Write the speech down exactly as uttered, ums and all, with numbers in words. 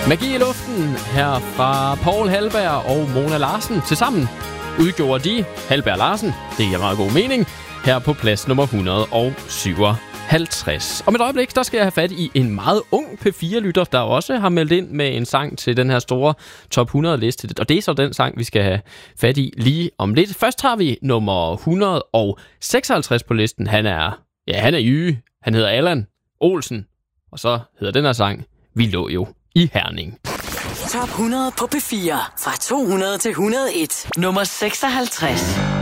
Magi i luften her fra Paul Halberg og Mona Larsen. Tilsammen udgjorde de, Halberg Larsen, det giver meget god mening, her på plads nummer et hundrede og syvoghalvtreds. Om et øjeblik, der skal jeg have fat i en meget ung P fire-lytter, der også har meldt ind med en sang til den her store top hundrede-liste. Og det er så den sang, vi skal have fat i lige om lidt. Først har vi nummer et hundrede og seksoghalvtreds på listen. Han er, ja, han er jyge. Han hedder Allan Olsen. Og så hedder den her sang, Vi lå jo i Herning. Top hundrede på P fire. Fra to hundrede til et hundrede og en. Nummer seksoghalvtreds.